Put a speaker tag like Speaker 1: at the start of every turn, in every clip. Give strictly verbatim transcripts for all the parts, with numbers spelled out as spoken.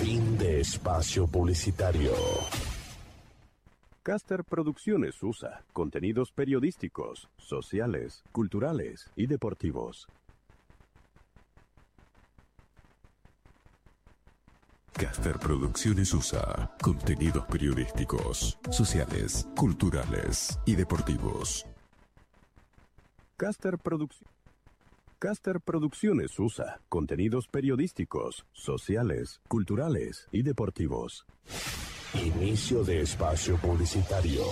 Speaker 1: Fin de espacio publicitario.
Speaker 2: Caster Producciones U S A, contenidos periodísticos, sociales, culturales y deportivos.
Speaker 3: Caster Producciones U S A, contenidos periodísticos, sociales, culturales y deportivos.
Speaker 2: Caster Producciones. Caster Producciones U S A, contenidos periodísticos, sociales, culturales y deportivos.
Speaker 1: Inicio de espacio publicitario.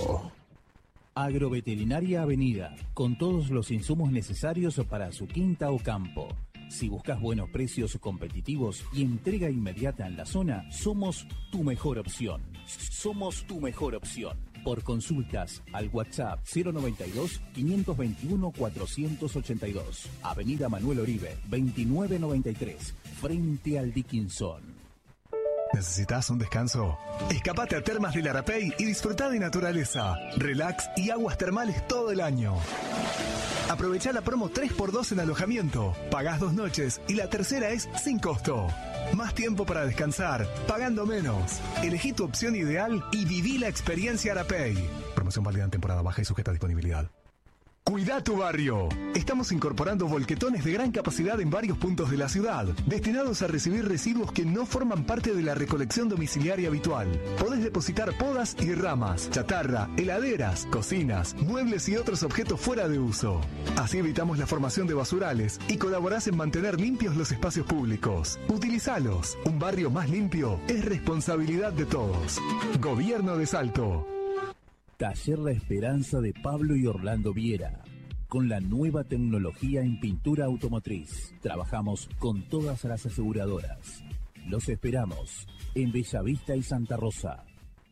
Speaker 4: Agroveterinaria Avenida, con todos los insumos necesarios para su quinta o campo. Si buscas buenos precios competitivos y entrega inmediata en la zona, somos tu mejor opción. Somos tu mejor opción. Por consultas al WhatsApp cero noventa y dos, quinientos veintiuno, cuatrocientos ochenta y dos. Avenida Manuel Oribe, veintinueve noventa y tres, frente al Dickinson.
Speaker 5: ¿Necesitas un descanso? Escapate a Termas del Arapey y disfruta de naturaleza, relax y aguas termales todo el año. Aprovecha la promo tres por dos en alojamiento. Pagás dos noches y la tercera es sin costo. Más tiempo para descansar, pagando menos. Elegí tu opción ideal y viví la experiencia Arapey. Promoción válida en temporada baja y sujeta a disponibilidad. Cuida tu barrio. Estamos incorporando volquetones de gran capacidad en varios puntos de la ciudad, destinados a recibir residuos que no forman parte de la recolección domiciliaria habitual. Podés depositar podas y ramas, chatarra, heladeras, cocinas, muebles y otros objetos fuera de uso. Así evitamos la formación de basurales y colaborás en mantener limpios los espacios públicos. Utilizalos. Un barrio más limpio es responsabilidad de todos. Gobierno de Salto.
Speaker 4: Taller La Esperanza de Pablo y Orlando Viera. Con la nueva tecnología en pintura automotriz. Trabajamos con todas las aseguradoras. Los esperamos en Bellavista y Santa Rosa.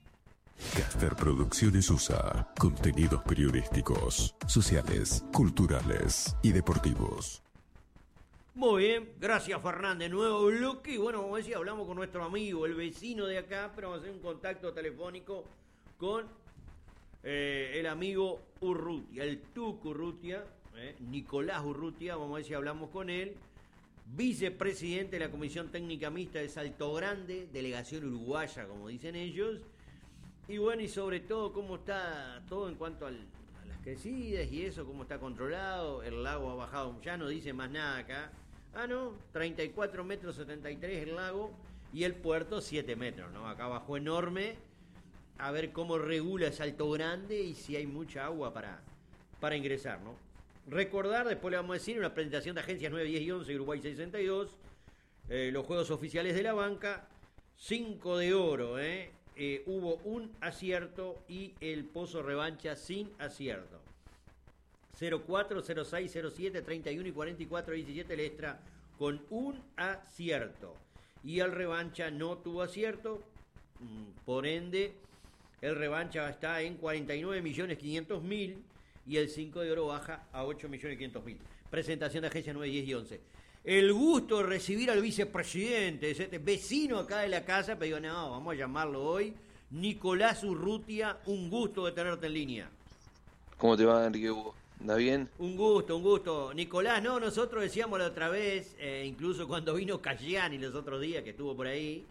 Speaker 3: Caster Producciones U S A, contenidos periodísticos, sociales, culturales y deportivos.
Speaker 6: Muy bien, gracias Fernández, nuevo bloque. Y bueno, como decía, hablamos con nuestro amigo, el vecino de acá, pero vamos a hacer un contacto telefónico con Eh, el amigo Urrutia, el Tucu Urrutia, eh, Nicolás Urrutia, vamos a ver si hablamos con él, vicepresidente de la Comisión Técnica Mixta de Salto Grande, delegación uruguaya, como dicen ellos, y bueno, y sobre todo cómo está todo en cuanto al, a las crecidas y eso, cómo está controlado, el lago ha bajado, ya no dice más nada acá, ah no, treinta y cuatro metros setenta y tres el lago, y el puerto siete metros, ¿no? Acá bajó enorme. A ver cómo regula Salto Grande y si hay mucha agua para, para ingresar, ¿no? Recordar, después le vamos a decir, una presentación de agencias nueve, diez y once, Uruguay sesenta y dos, eh, los juegos oficiales de la banca, cinco de oro, ¿eh? Eh, hubo un acierto y el Pozo Revancha sin acierto. cero cuatro, cero seis, cero siete, treinta y uno y cuarenta y cuatro, diecisiete el extra con un acierto. Y el Revancha no tuvo acierto, por ende el Revancha está en cuarenta y nueve millones quinientos mil y el cinco de oro baja a ocho millones quinientos mil. Presentación de agencia nueve, diez y once. El gusto de recibir al vicepresidente, este vecino acá de la casa, pero digo, no, vamos a llamarlo hoy, Nicolás Urrutia, un gusto de tenerte en línea.
Speaker 7: ¿Cómo te va, Enrique Hugo? ¿Anda bien?
Speaker 6: Un gusto, un gusto. Nicolás, no, nosotros decíamos la otra vez, eh, incluso cuando vino Cagliani los otros días, que estuvo por ahí,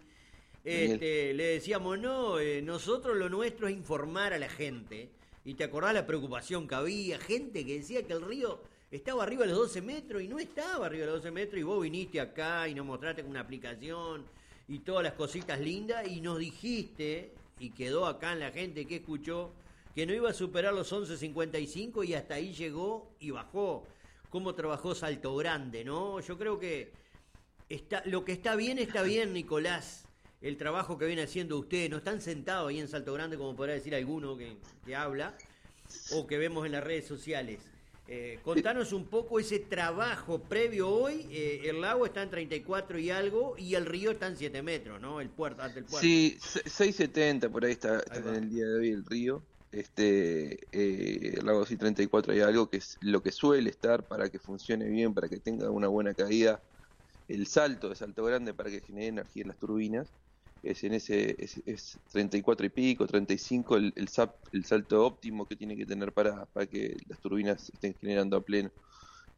Speaker 6: Este, le decíamos, no, eh, nosotros lo nuestro es informar a la gente. Y te acordás la preocupación que había, gente que decía que el río estaba arriba de los doce metros y no estaba arriba de los doce metros, y vos viniste acá y nos mostraste con una aplicación y todas las cositas lindas y nos dijiste, y quedó acá en la gente que escuchó, que no iba a superar los once cincuenta y cinco y hasta ahí llegó y bajó. ¿Cómo trabajó Salto Grande, no? Yo creo que está, lo que está bien, está bien, Nicolás. El trabajo que viene haciendo usted, no están sentados ahí en Salto Grande, como podrá decir alguno que, que habla, o que vemos en las redes sociales. Eh, contanos un poco ese trabajo previo hoy. Eh, el lago está en treinta y cuatro y algo, y el río está en siete metros, ¿no? El puerto, ante el puerto.
Speaker 7: Sí, seis setenta por ahí está, está ahí en el día de hoy el río. Este, eh, el lago sí treinta y cuatro y algo, que es lo que suele estar para que funcione bien, para que tenga una buena caída. El salto de Salto Grande para que genere energía en las turbinas. Es en ese es, es treinta y cuatro y pico, treinta y cinco el, el, sap, el salto óptimo que tiene que tener para, para que las turbinas estén generando a pleno.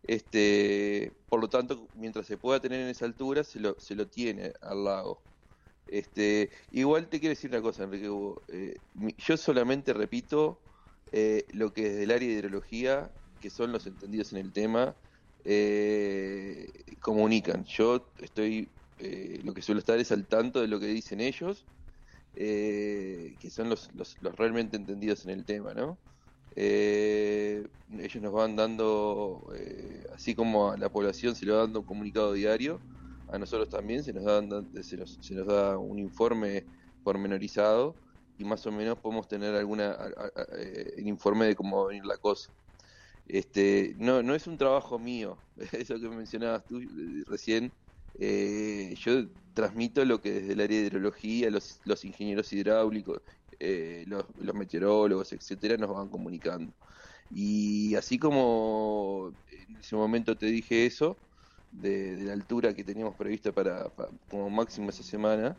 Speaker 7: Este, por lo tanto, mientras se pueda tener en esa altura, se lo, se lo tiene al lago. Este, igual te quiero decir una cosa, Enrique Hugo. Eh, mi- yo solamente repito eh, lo que desde el área de hidrología, que son los entendidos en el tema, eh, comunican. Yo estoy, eh, lo que suelo estar es al tanto de lo que dicen ellos, eh, que son los, los, los realmente entendidos en el tema, ¿no? Eh, ellos nos van dando, eh, así como a la población se le va dando un comunicado diario, a nosotros también se nos da, se nos, se nos da un informe pormenorizado y más o menos podemos tener alguna a- a- a- eh, el informe de cómo va a venir la cosa. Este, no, no es un trabajo mío, eso que mencionabas tú eh, recién. Eh, yo transmito lo que desde el área de hidrología, los, los ingenieros hidráulicos, eh, los, los meteorólogos, etcétera, nos van comunicando. Y así como en ese momento te dije eso, de, de la altura que teníamos prevista para, para- como máximo esa semana,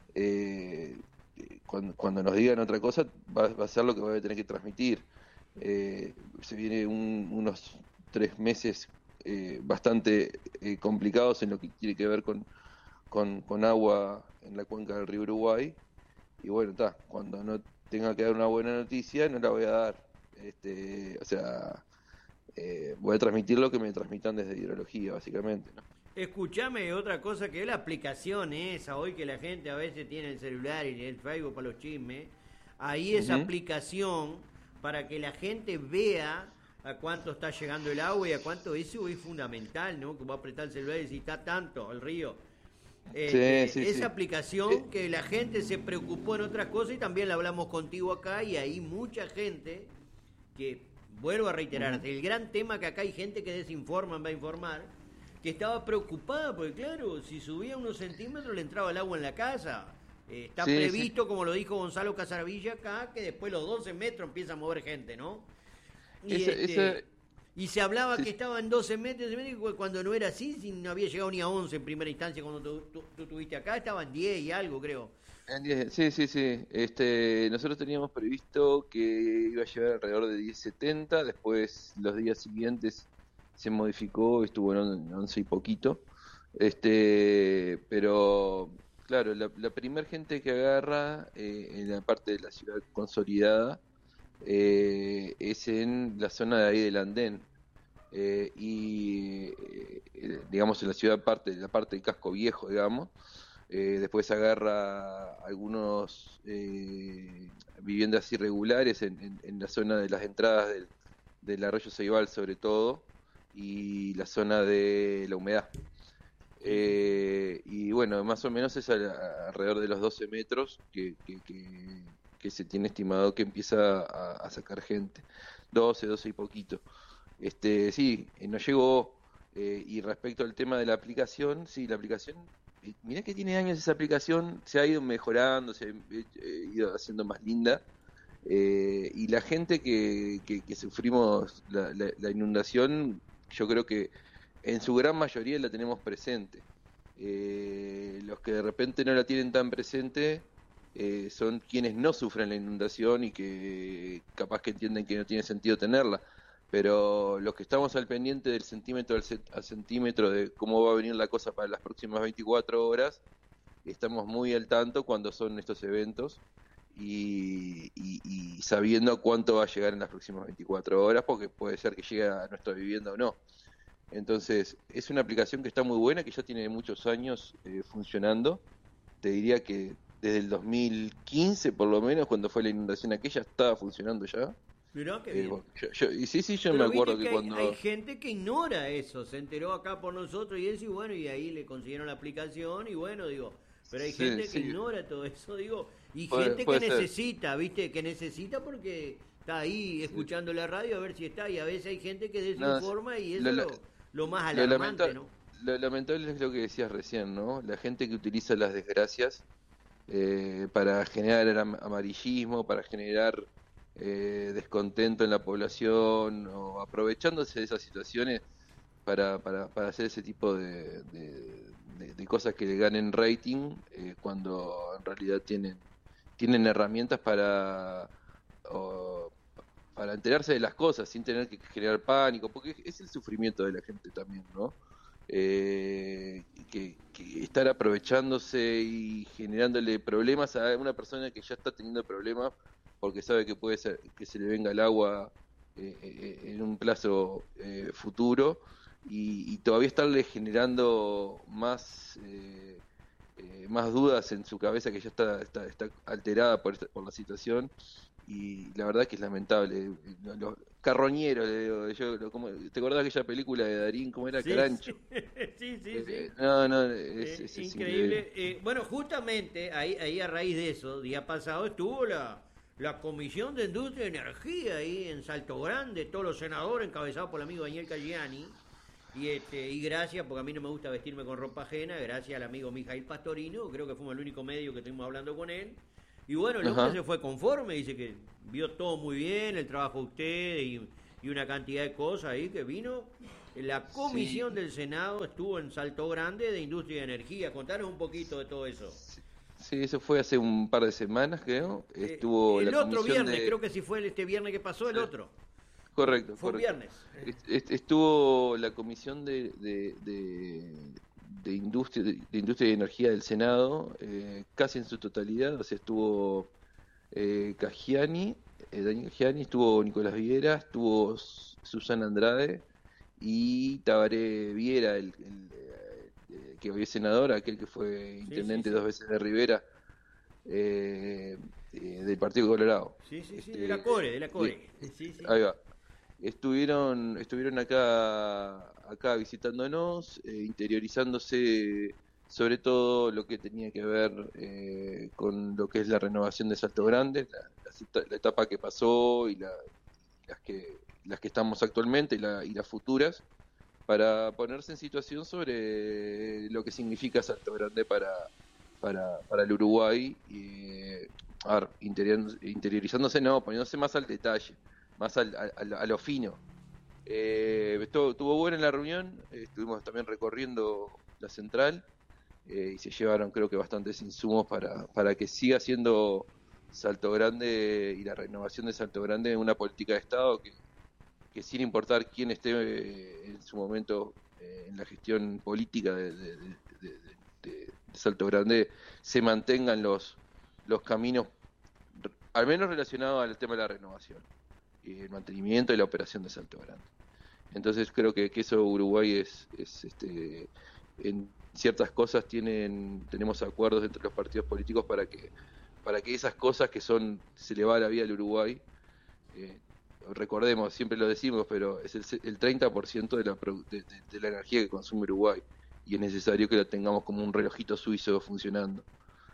Speaker 7: eh, eh, cuando, cuando nos digan otra cosa, va, va a ser lo que voy a tener que transmitir. Eh, se viene un- unos tres meses eh, bastante eh, complicados en lo que tiene que ver con, con, con agua en la cuenca del río Uruguay. Y bueno, está, cuando no tenga que dar una buena noticia, no la voy a dar. Este, o sea, eh, voy a transmitir lo que me transmitan desde hidrología, básicamente, ¿no?
Speaker 6: Escuchame otra cosa que es la aplicación esa, hoy que la gente a veces tiene el celular y el Facebook para los chismes, ahí esa
Speaker 7: Ujú.
Speaker 6: aplicación para que la gente vea a cuánto está llegando el agua y a cuánto eso es fundamental, ¿no? Que va a apretar el celular y si está tanto al río. Este,
Speaker 7: Sí, sí,
Speaker 6: esa
Speaker 7: sí.
Speaker 6: aplicación
Speaker 7: Eh,
Speaker 6: que la gente se preocupó en otras cosas y también la hablamos contigo acá y hay mucha gente que, vuelvo a reiterar, el gran tema que acá hay gente que desinforma va a informar, que estaba preocupada porque claro, si subía unos centímetros le entraba el agua en la casa. Eh, está
Speaker 7: Sí, sí.
Speaker 6: previsto, como lo dijo Gonzalo Casaravilla acá, que después los doce metros empieza a mover gente, ¿no? Y,
Speaker 7: Esa-
Speaker 6: este,
Speaker 7: esa-
Speaker 6: y se hablaba
Speaker 7: sí,
Speaker 6: que estaba en doce metros, doce metros, cuando no era así, si no había llegado ni a once en primera instancia cuando tú, tú, tú estuviste acá, estaban diez y algo, creo.
Speaker 7: en diez, sí, sí, sí. Este, nosotros teníamos previsto que iba a llegar alrededor de diez setenta, después los días siguientes se modificó, estuvo en once y poquito. Este, pero claro, la, la primer gente que agarra eh, en la parte de la ciudad consolidada eh, es en la zona de ahí del andén. Eh, y eh, digamos en la ciudad parte, la parte del casco viejo, digamos. Eh, después agarra algunos eh, viviendas irregulares en, en- en la zona de las entradas del, del arroyo Ceibal sobre todo, y la zona de la humedad. Eh, y bueno, más o menos es al- a- alrededor de los doce metros que, que, que- que se tiene estimado que empieza a, a sacar gente. doce, doce y poquito. Este, sí, eh, nos llegó. Eh, y respecto al tema de la aplicación, sí, la aplicación, eh, mirá que tiene años esa aplicación, se ha ido mejorando, se ha eh, ido haciendo más linda. Eh, y la gente que, que, que sufrimos la, la- la inundación, yo creo que en su gran mayoría la tenemos presente. Eh, los que de repente no la tienen tan presente eh, son quienes no sufren la inundación y que capaz que entienden que no tiene sentido tenerla. Pero los que estamos al pendiente del centímetro al, cent- al centímetro de cómo va a venir la cosa para las próximas veinticuatro horas, estamos muy al tanto cuando son estos eventos y, y- y sabiendo cuánto va a llegar en las próximas veinticuatro horas, porque puede ser que llegue a nuestra vivienda o no. Entonces, es una aplicación que está muy buena, que ya tiene muchos años eh, funcionando. Te diría que desde el dos mil quince, por lo menos, cuando fue la inundación aquella, estaba funcionando ya.
Speaker 6: Mirá qué
Speaker 7: Eh,
Speaker 6: bien.
Speaker 7: bueno, yo- yo- y sí, sí, yo
Speaker 6: Pero
Speaker 7: me acuerdo
Speaker 6: viste
Speaker 7: que
Speaker 6: que hay,
Speaker 7: cuando...
Speaker 6: hay gente que ignora eso, se enteró acá por nosotros y eso, y bueno, y ahí le consiguieron la aplicación, y bueno, digo, pero hay
Speaker 7: Sí,
Speaker 6: gente
Speaker 7: sí.
Speaker 6: que ignora todo eso, digo, y
Speaker 7: Puede-
Speaker 6: gente que
Speaker 7: puede ser.
Speaker 6: necesita, ¿viste? Que necesita porque está ahí escuchando la radio a ver si está, y a veces hay gente que
Speaker 7: No,
Speaker 6: desinforma y eso
Speaker 7: lo-
Speaker 6: es
Speaker 7: lo-
Speaker 6: lo, lo más
Speaker 7: Lo,
Speaker 6: alarmante,
Speaker 7: lamenta-
Speaker 6: ¿no?
Speaker 7: lo lamentable es lo que decías recién, ¿no? La gente que utiliza las desgracias eh, para generar am- amarillismo, para generar eh, descontento en la población o aprovechándose de esas situaciones para, para, para hacer ese tipo de, de- de- de cosas que le ganen rating eh, cuando en realidad tienen, tienen herramientas para, o- para enterarse de las cosas sin tener que generar pánico, porque es el sufrimiento de la gente también, ¿no? eh, que, que estar aprovechándose y generándole problemas a una persona que ya está teniendo problemas porque sabe que puede ser que se le venga el agua eh, eh, en un plazo eh, futuro y, y todavía estarle generando más eh, eh, más dudas en su cabeza, que ya está está, está alterada por esta, por la situación. Y la verdad que es lamentable. Los carroñeros, le digo, yo, lo, como, ¿te acordás de aquella película de Darín? ¿Cómo era?
Speaker 6: Sí,
Speaker 7: Carancho.
Speaker 6: sí, sí, sí,
Speaker 7: Eh,
Speaker 6: sí.
Speaker 7: no, no, es,
Speaker 6: Eh,
Speaker 7: es- es
Speaker 6: increíble.
Speaker 7: increíble.
Speaker 6: Eh, bueno, justamente ahí, ahí a raíz de eso, día pasado estuvo la, la Comisión de Industria y Energía ahí en Salto Grande, todos los senadores encabezados por el amigo Daniel Cagliani. Y, este, y gracias, porque a mí no me gusta vestirme con ropa ajena, gracias al amigo Mijail Pastorino, creo que fuimos el único medio que estuvimos hablando con él. Y bueno, el hombre
Speaker 7: Ajá.
Speaker 6: se fue conforme, dice que vio todo muy bien, el trabajo de ustedes y, y una cantidad de cosas ahí que vino. La comisión
Speaker 7: Sí.
Speaker 6: del Senado estuvo en Salto Grande de Industria y Energía. Contanos un poquito de todo eso.
Speaker 7: Sí, eso fue hace un par de semanas, creo.
Speaker 6: Eh,
Speaker 7: Estuvo
Speaker 6: el
Speaker 7: la
Speaker 6: otro
Speaker 7: comisión
Speaker 6: viernes,
Speaker 7: de...
Speaker 6: creo que sí fue este viernes que pasó, el
Speaker 7: Sí.
Speaker 6: otro.
Speaker 7: Correcto,
Speaker 6: Fue un
Speaker 7: correcto.
Speaker 6: viernes.
Speaker 7: Est- est- Estuvo la comisión de, de, de, de industria, de, de industria y energía del Senado, eh, casi en su totalidad. O sea, estuvo eh, Caggiani, eh, Daniel Caggiani, estuvo Nicolás Viera, estuvo S- Susana Andrade y Tabaré Viera, el, el, eh, eh, que hoy es senador, aquel que fue
Speaker 6: Sí,
Speaker 7: intendente
Speaker 6: sí, sí.
Speaker 7: dos veces de Rivera, eh, eh, del Partido Colorado.
Speaker 6: Sí, sí, sí,
Speaker 7: Este,
Speaker 6: de la Core, de la Core. Sí, sí.
Speaker 7: Ahí va. Estuvieron, estuvieron acá, acá visitándonos, eh, interiorizándose sobre todo lo que tenía que ver eh, con lo que es la renovación de Salto Grande, la, la, la etapa que pasó y la, las que las que estamos actualmente y, la, y las futuras, para ponerse en situación sobre lo que significa Salto Grande para, para, para el Uruguay. Y, a ver, interior- interiorizándose, no, poniéndose más al detalle, más al, al- a lo fino. Eh, estuvo, estuvo buena en la reunión, eh, estuvimos también recorriendo la central eh, y se llevaron creo que bastantes insumos para, para que siga siendo Salto Grande y la renovación de Salto Grande una política de Estado que, que sin importar quién esté eh, en su momento eh, en la gestión política de, de- de- de- de- de Salto Grande, se mantengan los, los caminos, r- al menos relacionados al tema de la renovación y el mantenimiento y la operación de Salto Grande. Entonces creo que, que eso Uruguay es, es este, en ciertas cosas tienen, tenemos acuerdos entre los partidos políticos para que, para que esas cosas que son, se le va la vida al Uruguay, eh, recordemos, siempre lo decimos, pero es el, el treinta por ciento de la, produ- de, de- de la energía que consume Uruguay y es necesario que la tengamos como un relojito suizo funcionando.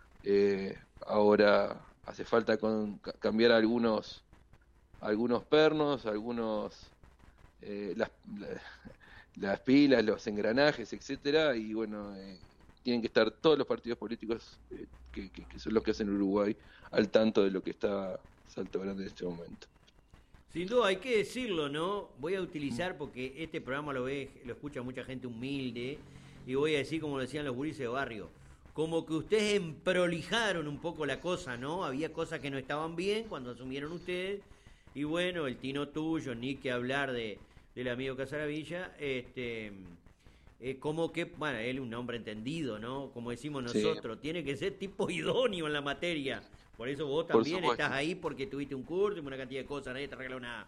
Speaker 7: Eh, ahora hace falta con, ca- cambiar algunos algunos pernos, algunos eh, las, la- las pilas, los engranajes, etcétera, y bueno, eh, tienen que estar todos los partidos políticos eh, que, que- que son los que hacen Uruguay al tanto de lo que está Salto Grande en este momento.
Speaker 6: Sin duda, hay que decirlo, ¿no? Voy a utilizar, porque este programa lo ve, lo escucha mucha gente humilde, y voy a decir, como decían los gurises de barrio, como que ustedes emprolijaron un poco la cosa, ¿no? Había cosas que no estaban bien cuando asumieron ustedes, y bueno, el tino tuyo, ni que hablar de del amigo Casaravilla, este, eh, como que, bueno, él es un hombre entendido, ¿no? Como decimos
Speaker 7: Sí.
Speaker 6: nosotros, tiene que ser tipo idóneo en la materia. Por eso vos
Speaker 7: Por
Speaker 6: también
Speaker 7: supuesto.
Speaker 6: estás ahí, porque tuviste un curso y una cantidad de cosas, nadie te arregló nada.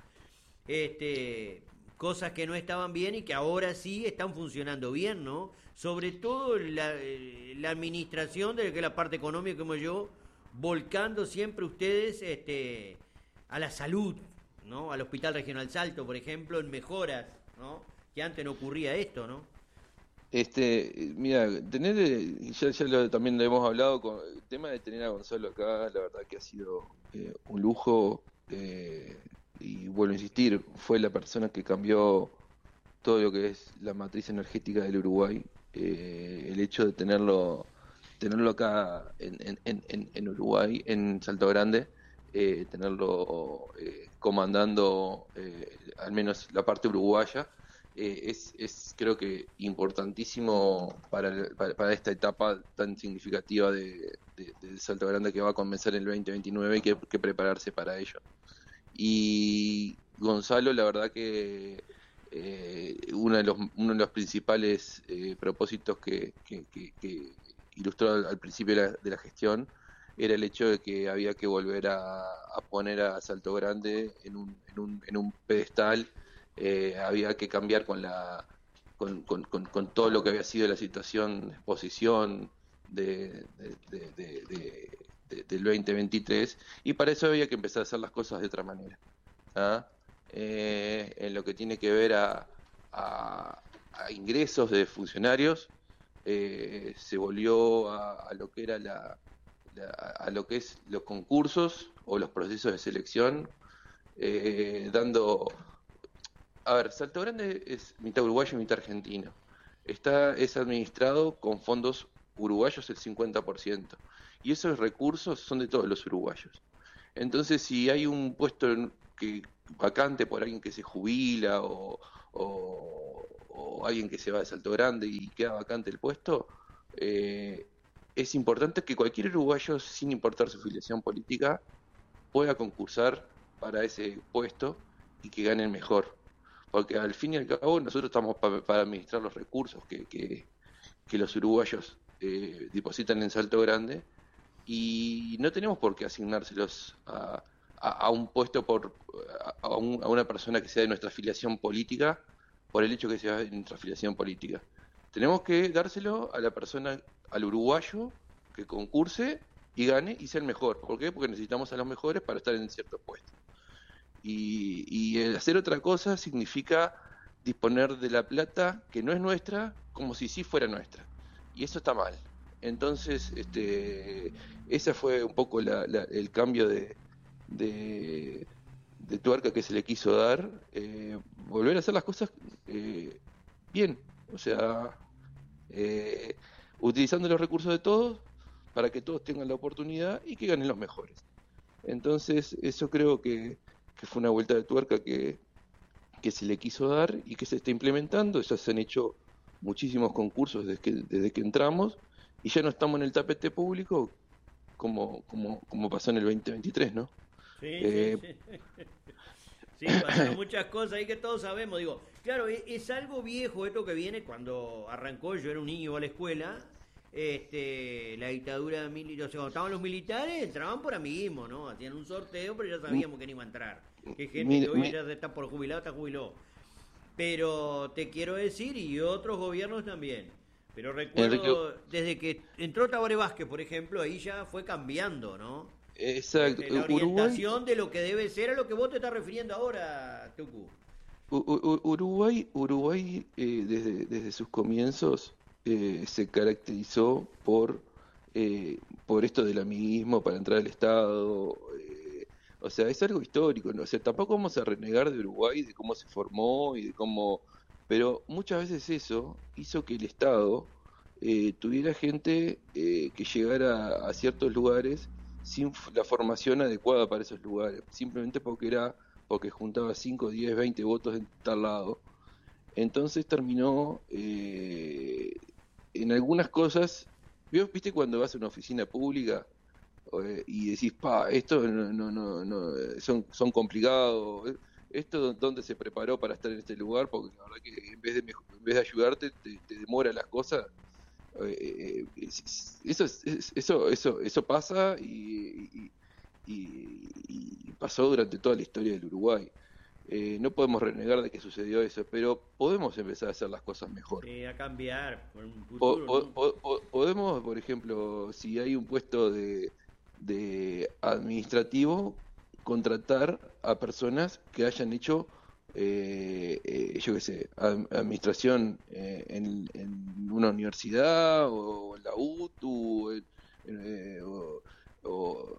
Speaker 6: Este, cosas que no estaban bien y que ahora sí están funcionando bien, ¿no? Sobre todo la, eh, la administración de lo que es la parte económica, como yo, volcando siempre ustedes este, a la salud, ¿no? Al Hospital Regional Salto, por ejemplo, en mejoras, ¿no? Que antes no ocurría esto, ¿no?
Speaker 7: Este, eh, mira, tener, eh, ya, ya lo, también lo hemos hablado, con el tema de tener a Gonzalo acá, la verdad que ha sido eh, un lujo, eh, y vuelvo a insistir, fue la persona que cambió todo lo que es la matriz energética del Uruguay. Eh, el hecho de tenerlo tenerlo acá en, en, en, en- en Uruguay, en Salto Grande, eh, tenerlo eh, comandando eh, al menos la parte uruguaya, eh, es, es creo que importantísimo para, el- para, para esta etapa tan significativa de, de, de Salto Grande, que va a comenzar en el veinte veintinueve y que, que prepararse para ello. Y Gonzalo, la verdad que eh, uno de los uno de los principales eh, propósitos que, que, que, que ilustró al, al principio de la, de la gestión era el hecho de que había que volver a, a poner a Salto Grande en un, en un, en un pedestal, eh, había que cambiar con la con, con, con, con todo lo que había sido la situación de exposición de, de, de, de, de, de, del veinte veintitrés, y para eso había que empezar a hacer las cosas de otra manera. ¿Ah? Eh, en lo que tiene que ver a, a, a ingresos de funcionarios, eh, se volvió a, a lo que era la, la a lo que es los concursos o los procesos de selección, eh, dando a ver, Salto Grande es mitad uruguayo y mitad argentino. Está, es administrado con fondos uruguayos el cincuenta por ciento. Y esos recursos son de todos los uruguayos. Entonces, si hay un puesto que vacante por alguien que se jubila o, o, o alguien que se va de Salto Grande y queda vacante el puesto, eh, es importante que cualquier uruguayo, sin importar su filiación política, pueda concursar para ese puesto y que gane el mejor. Porque al fin y al cabo nosotros estamos pa, para administrar los recursos que, que, que los uruguayos eh, depositan en Salto Grande, y no tenemos por qué asignárselos a, a, a un puesto por a, a, un, a una persona que sea de nuestra afiliación política por el hecho que sea de nuestra afiliación política. Tenemos que dárselo a la persona, al uruguayo que concurse y gane y sea el mejor. ¿Por qué? Porque necesitamos a los mejores para estar en ciertos puestos. Y, y el hacer otra cosa significa disponer de la plata que no es nuestra como si sí fuera nuestra, y eso está mal. Entonces, este, ese fue un poco la, la, el cambio de, de, de tuerca que se le quiso dar, eh, volver a hacer las cosas eh, bien, o sea, eh, utilizando los recursos de todos para que todos tengan la oportunidad y que ganen los mejores. Entonces, eso creo que que fue una vuelta de tuerca que, que se le quiso dar y que se está implementando. Ya se han hecho muchísimos concursos desde que, desde que entramos, y ya no estamos en el tapete público como, como, como pasó en el veinte veintitrés, ¿no?
Speaker 6: Sí,
Speaker 7: eh,
Speaker 6: sí, sí. Sí, pasaron muchas cosas ahí que todos sabemos. Digo, claro, es, es algo viejo esto que viene. Cuando arrancó, yo era un niño, iba a la escuela, este, la dictadura militar, o sea, cuando estaban los militares, entraban por amiguismo, ¿no? Hacían un sorteo, pero ya sabíamos que no iba a entrar. Que gente
Speaker 7: mira,
Speaker 6: que hoy
Speaker 7: mira.
Speaker 6: ya está por jubilado, está jubiló. Pero te quiero decir, y otros gobiernos también. Pero recuerdo,
Speaker 7: Enrique,
Speaker 6: desde que entró Tabaré Vázquez, por ejemplo, ahí ya fue cambiando, ¿no?
Speaker 7: exacto.
Speaker 6: La orientación
Speaker 7: Uruguay,
Speaker 6: de lo que debe ser a lo que vos te estás refiriendo ahora, Tucu.
Speaker 7: U- U- Uruguay, Uruguay eh, desde, desde sus comienzos eh, se caracterizó por, eh, por esto del amiguismo para entrar al Estado. eh, o sea, es algo histórico, ¿no? O sea, tampoco vamos a renegar de Uruguay, de cómo se formó y de cómo... Pero muchas veces eso hizo que el Estado eh, tuviera gente eh, que llegara a ciertos lugares sin f- la formación adecuada para esos lugares, simplemente porque era porque juntaba cinco, diez, veinte votos en tal lado. Entonces terminó eh, en algunas cosas. ¿Vio- ¿Viste cuando vas a una oficina pública eh, y decís, pa, esto no, no, no, no, eh, son, son complicados? ¿Esto dónde se preparó para estar en este lugar? Porque la verdad que en vez de, mejo- en vez de ayudarte, te, te demora las cosas. Eh, eh, es- eso, es- es- eso, eso, eso pasa y, y- y- y pasó durante toda la historia del Uruguay. Eh, no podemos renegar de que sucedió eso, pero podemos empezar a hacer las cosas mejor.
Speaker 6: Sí, a cambiar por un
Speaker 7: Po-
Speaker 6: futuro,
Speaker 7: po-
Speaker 6: ¿no?
Speaker 7: po- po- podemos, por ejemplo, si hay un puesto de, de administrativo, contratar a personas que hayan hecho, eh, eh, yo qué sé, ad- administración eh, en, en una universidad o en la U T U, en- eh, o, o,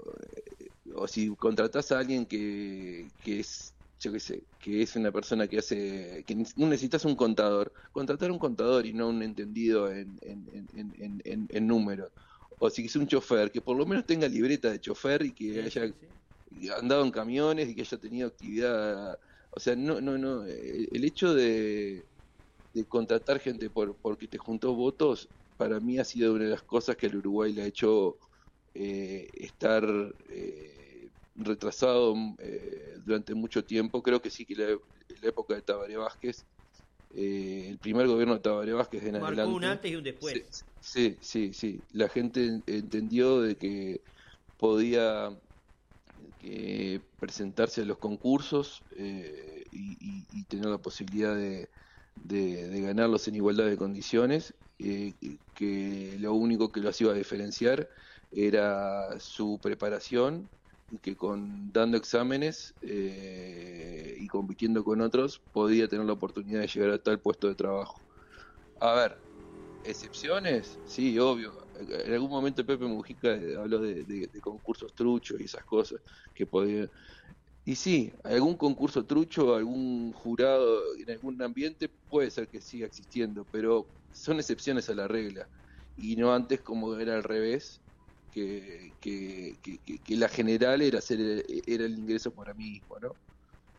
Speaker 7: o si contratás a alguien que, que es, yo qué sé, que es una persona que hace, que no necesitas un contador, contratar un contador y no un entendido en, en, en, en, en, en números. O si es un chofer, que por lo menos tenga libreta de chofer y que
Speaker 6: Sí,
Speaker 7: haya
Speaker 6: sí, sí.
Speaker 7: andado en camiones y que haya tenido actividad. O sea, no, no, no. El, el hecho de, de contratar gente por porque te juntó votos, para mí ha sido una de las cosas que al Uruguay le ha hecho eh, estar eh, retrasado eh, durante mucho tiempo. Creo que sí que la, la época de Tabaré Vázquez eh, el primer gobierno de Tabaré Vázquez en
Speaker 6: Marcó
Speaker 7: adelante.
Speaker 6: un antes y un después.
Speaker 7: Sí, sí, sí. La gente entendió de que podía que presentarse a los concursos eh, y, y, y tener la posibilidad de, de, de ganarlos en igualdad de condiciones, eh, que lo único que los iba a diferenciar era su preparación, y que con dando exámenes eh, y compitiendo con otros podía tener la oportunidad de llegar a tal puesto de trabajo. A ver, ¿excepciones? Sí, obvio. En algún momento Pepe Mujica habló de, de, de concursos truchos y esas cosas que podían... Y sí, algún concurso trucho, algún jurado en algún ambiente puede ser que siga existiendo, pero son excepciones a la regla. Y no antes como era al revés, que, que, que, que la general era hacer era el ingreso por amiguismo, ¿no?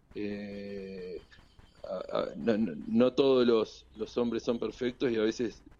Speaker 7: Eh, a, a, no, no, no todos los, los hombres son perfectos y a veces